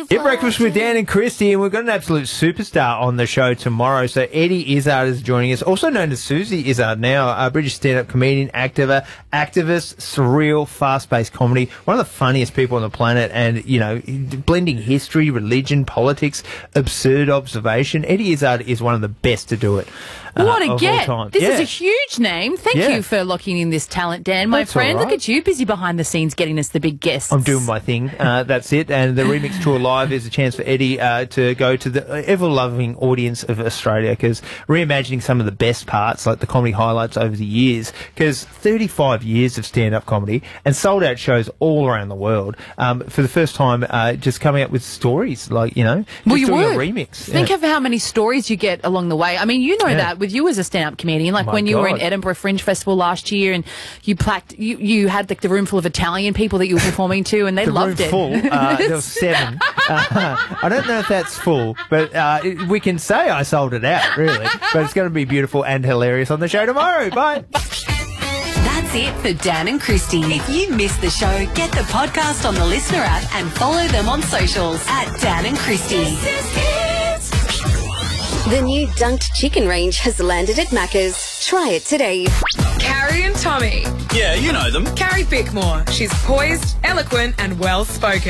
Get Breakfast with Dan and Christy, and we've got an absolute superstar on the show tomorrow. So Eddie Izzard is joining us, also known as Susie Izzard now, a British stand-up comedian, activist, surreal, fast-paced comedy, one of the funniest people on the planet, and, you know, blending history, religion, politics, absurd observation. Eddie Izzard is one of the best to do it. What a get. This Yeah. is a huge name. Thank you for locking in this talent, Dan, my That's friend. all right. Look at you, busy behind the scenes getting us the big guests. I'm doing my thing. That's it. And the Remix Tour Live is a chance for Eddie to go to the ever-loving audience of Australia, because reimagining some of the best parts, like the comedy highlights over the years, because 35 years of stand-up comedy and sold-out shows all around the world. For the first time, just coming up with stories, like, you know, just doing a remix. Think of how many stories you get along the way. I mean, you know that with you as a stand-up comedian, like when you were in Edinburgh Fringe Festival last year, and you had like the room full of Italian people that you were performing to, and they loved it. Full. There was 7. I don't know if that's full, but we can say I sold it out, really. But it's going to be beautiful and hilarious on the show tomorrow. Bye. That's it for Dan and Christy. If you missed the show, get the podcast on the Listener app and follow them on socials at Dan and Christy. The new dunked chicken range has landed at Macca's. Try it today. Carrie and Tommy. Yeah, you know them. Carrie Bickmore. She's poised, eloquent, and well-spoken.